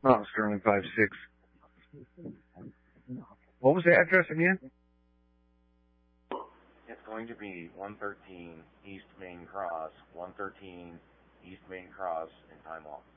Oh, Sterling 5-6. What was the address again? It's going to be 113 East Main Cross, 113 East Main Cross in Time Walk.